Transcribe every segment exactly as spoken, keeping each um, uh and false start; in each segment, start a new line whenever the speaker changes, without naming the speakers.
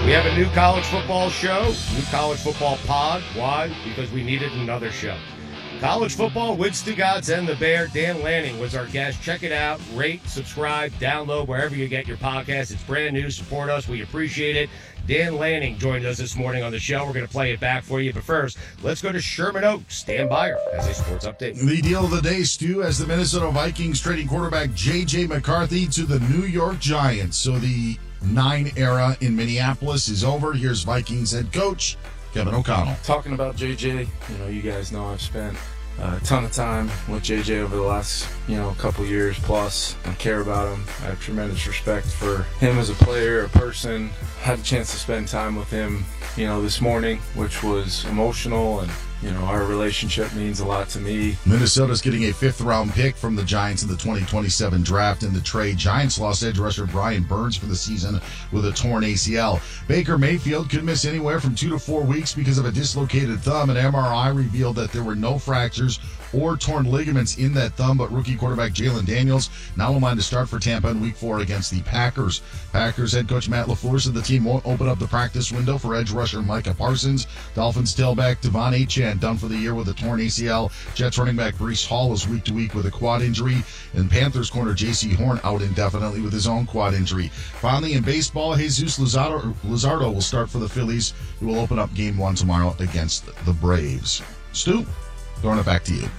We have a new college football show, new college football pod. Why? Because we needed another show. College football, Winston Gods and the Bear. Dan Lanning was our guest. Check it out. Rate, subscribe, download wherever you get your podcast. It's brand new. Support us. We appreciate it. Dan Lanning joined us this morning on the show. We're going to play it back for you. But first, let's go to Sherman Oaks. Stan Byer has a sports update.
The deal of the day, Stu, as the Minnesota Vikings trading quarterback J J. McCarthy to the New York Giants. So the nine era in Minneapolis is over. Here's Vikings head coach Kevin O'Connell.
Talking about J J, you know, you guys know I've spent a ton of time with J J over the last, you know, couple years plus. I care about him. I have tremendous respect for him as a player, a person. Had a chance to spend time with him, you know, this morning, which was emotional, and you know, our relationship means a lot to me.
Minnesota's getting a fifth-round pick from the Giants in the twenty twenty-seven draft. In the trade, Giants lost edge rusher Brian Burns for the season with a torn A C L. Baker Mayfield could miss anywhere from two to four weeks because of a dislocated thumb. An M R I revealed that there were no fractures or torn ligaments in that thumb, but rookie quarterback Jalen Daniels now in line to start for Tampa in week four against the Packers. Packers head coach Matt LaFleur said the team won't open up the practice window for edge rusher Micah Parsons. Dolphins tailback Devon Achane done for the year with a torn A C L. Jets running back Breece Hall is week to week with a quad injury. And Panthers corner J C Horn out indefinitely with his own quad injury. Finally, in baseball, Jesus Luzardo, Luzardo will start for the Phillies, who will open up game one tomorrow against the Braves. Stu, throwing it back to you.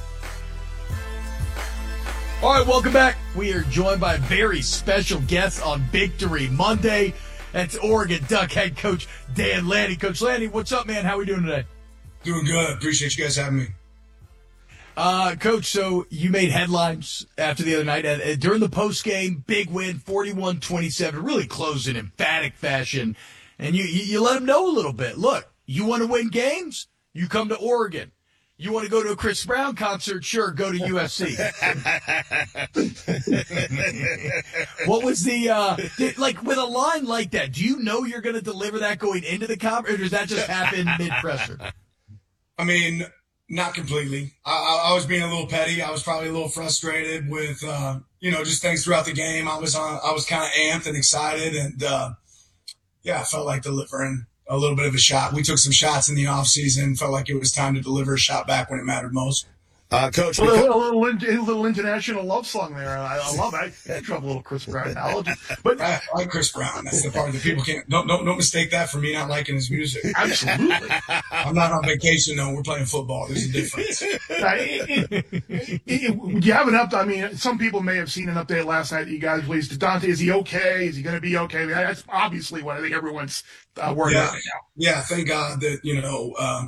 All right, welcome back. We are joined by a very special guest on Victory Monday. That's Oregon Duck head coach Dan Lanning. Coach Lanning, what's up, man? How are we doing today?
Doing good. Appreciate you guys having me.
Uh, Coach, so you made headlines after the other night. Uh, during the postgame, big win, forty-one twenty-seven, really closed in emphatic fashion. And you, you, you let them know a little bit. Look, you want to win games? You come to Oregon. You want to go to a Chris Brown concert? Sure, go to U S C. What was the, uh, did, like, with a line like that, do you know you're going to deliver that going into the comp, or does that just happen mid-presser?
I mean, not completely. I, I, I was being a little petty. I was probably a little frustrated with, uh, you know, just things throughout the game. I was on, I was kind of amped and excited, and, uh, yeah, I felt like delivering a little bit of a shot. We took some shots in the offseason. Felt like it was time to deliver a shot back when it mattered most.
Uh, Coach,
a little, a, little, a little international love song there. I, I love it. I drop a little Chris Brown analogy. But
I like Chris Brown. That's the part that people can't. Don't, don't don't mistake that for me not liking his music.
Absolutely.
I'm not on vacation though. We're playing football. There's a difference.
You have an update. I mean, some people may have seen an update last night that you guys released. Dante, is he okay? Is he going to be okay? That's obviously what I think everyone's uh, worried
yeah,
about right now.
Yeah. Thank God that you know. Um,